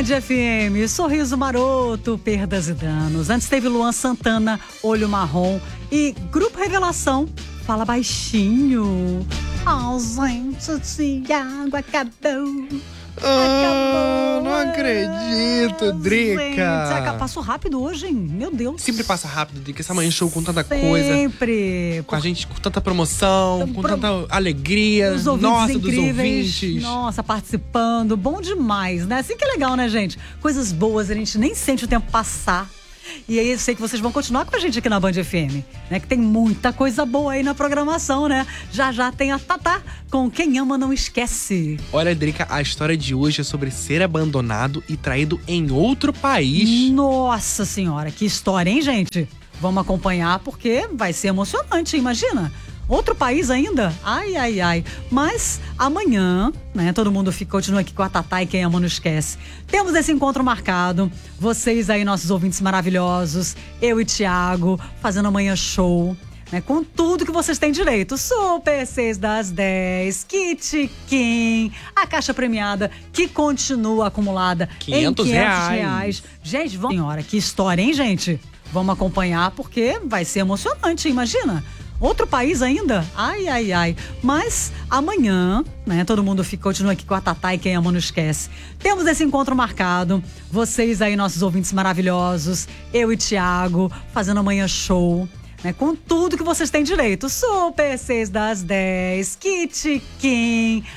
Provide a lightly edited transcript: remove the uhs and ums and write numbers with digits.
Band FM, Sorriso Maroto, Perdas e Danos. Antes teve Luan Santana, Olho Marrom. E Grupo Revelação, Fala Baixinho. Gente, Thiago, acabou. Não acredito, Drica. Passou rápido hoje, hein? Meu Deus. Sempre passa rápido, Drica. Essa manhã show com tanta coisa. Sempre. Com a gente, com tanta promoção, com tanta alegria. Os ouvintes Nossa, incríveis. dos ouvintes. Nossa, participando. Bom demais, né? Assim que é legal, né, gente? Coisas boas, a gente nem sente o tempo passar. E aí eu sei que vocês vão continuar com a gente aqui na Band FM, né? Que tem muita coisa boa aí na programação, né? Já tem a Tatá com Quem Ama Não Esquece. Olha, Drica, a história de hoje é sobre ser abandonado e traído em outro país. Nossa senhora, que história, hein, gente? Vamos acompanhar porque vai ser emocionante, imagina. Outro país ainda? Ai. Mas amanhã, né, todo mundo continua aqui com a Tatá e Quem Ama Não Esquece. Temos esse encontro marcado. Vocês aí, nossos ouvintes maravilhosos. Eu e Thiago, fazendo amanhã show. Né, com tudo que vocês têm direito. Super 6 das 10, Kit Kim, a caixa premiada que continua acumulada em 500 reais. Gente, vamos... Senhora, que história, hein, gente? Vamos acompanhar porque vai ser emocionante, imagina. Outro país ainda? Ai. Mas amanhã, né, todo mundo continua aqui com a Tatá e Quem Ama Não Esquece. Temos esse encontro marcado. Vocês aí, nossos ouvintes maravilhosos. Eu e Thiago, fazendo amanhã show. Né, com tudo que vocês têm direito. Super 6 das 10, Kit Kim,